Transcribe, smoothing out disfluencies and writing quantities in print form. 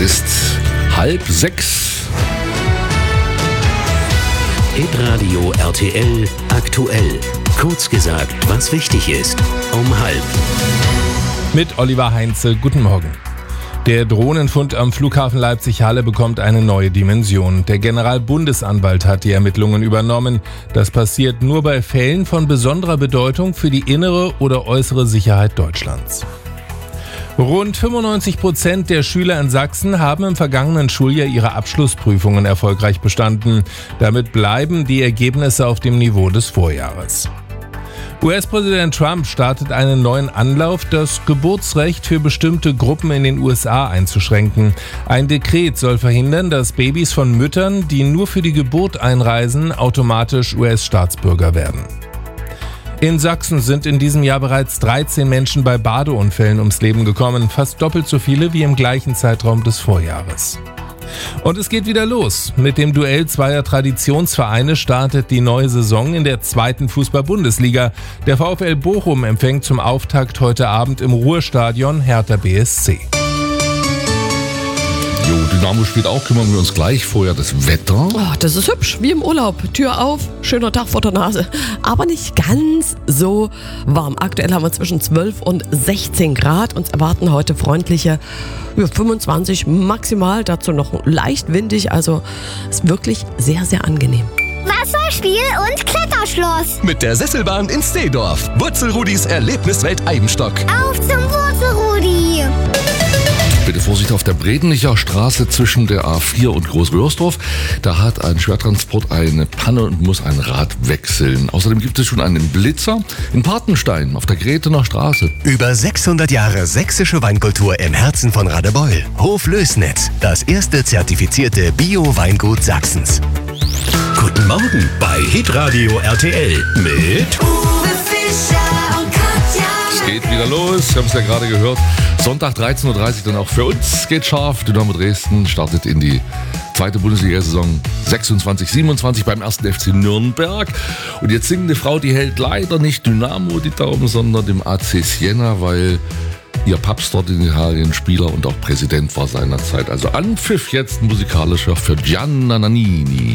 ist 5:30. Hitradio RTL aktuell. Kurz gesagt, was wichtig ist. Um 5:30. Mit Oliver Heinze, guten Morgen. Der Drohnenfund am Flughafen Leipzig-Halle bekommt eine neue Dimension. Der Generalbundesanwalt hat die Ermittlungen übernommen. Das passiert nur bei Fällen von besonderer Bedeutung für die innere oder äußere Sicherheit Deutschlands. Rund 95% der Schüler in Sachsen haben im vergangenen Schuljahr ihre Abschlussprüfungen erfolgreich bestanden. Damit bleiben die Ergebnisse auf dem Niveau des Vorjahres. US-Präsident Trump startet einen neuen Anlauf, das Geburtsrecht für bestimmte Gruppen in den USA einzuschränken. Ein Dekret soll verhindern, dass Babys von Müttern, die nur für die Geburt einreisen, automatisch US-Staatsbürger werden. In Sachsen sind in diesem Jahr bereits 13 Menschen bei Badeunfällen ums Leben gekommen, fast doppelt so viele wie im gleichen Zeitraum des Vorjahres. Und es geht wieder los. Mit dem Duell zweier Traditionsvereine startet die neue Saison in der 2. Fußball-Bundesliga. Der VfL Bochum empfängt zum Auftakt heute Abend im Ruhrstadion Hertha BSC. Dynamo spielt auch, kümmern wir uns gleich. Vorher das Wetter. Oh, das ist hübsch, wie im Urlaub. Tür auf, schöner Tag vor der Nase. Aber nicht ganz so warm. Aktuell haben wir zwischen 12 und 16 Grad. Uns erwarten heute freundliche 25 maximal. Dazu noch leicht windig. Also ist wirklich sehr, sehr angenehm. Wasserspiel und Kletterschloss. Mit der Sesselbahn in Steedorf. Wurzelrudis Erlebniswelt Eibenstock. Auf zum Wurzelrudi. Bitte Vorsicht auf der Bredenicher Straße zwischen der A4 und Großröhrsdorf. Da hat ein Schwertransport eine Panne und muss ein Rad wechseln. Außerdem gibt es schon einen Blitzer in Patenstein auf der Gretener Straße. Über 600 Jahre sächsische Weinkultur im Herzen von Radebeul. Hof Lößnitz, das erste zertifizierte Bio-Weingut Sachsens. Guten Morgen bei Hitradio RTL mit Uwe Fischer und Katja. Es geht wieder los, wir haben es ja gerade gehört. Sonntag 13.30 Uhr dann auch für uns geht scharf. Dynamo Dresden startet in die 2. Bundesliga-Saison 26-27 beim 1. FC Nürnberg. Und jetzt singende Frau, die hält leider nicht Dynamo die Daumen, sondern dem AC Siena, weil ihr Papst dort in Italien Spieler und auch Präsident war seinerzeit. Also Anpfiff jetzt musikalischer für Gianna Nannini.